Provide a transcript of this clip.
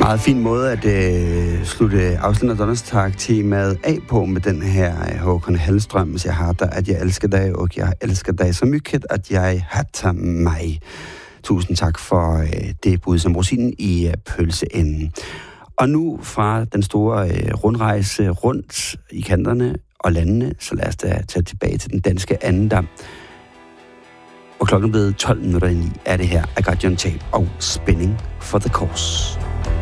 Meget fin måde at slutte Ausländer Donnerstag-temaet af på med den her Håkan Hellströms Jeg hatar at jeg elsker dig, og jeg elsker dig så mycket at jeg hatar mig. Tusind tak for det bud som rosinen i pølseenden. Og nu fra den store rundrejse rundt i kanterne og landene, så lad os da tage tilbage til den danske andendam. Og klokken blevet 12:09 er det her I Got John Tape og Spinning for the Course.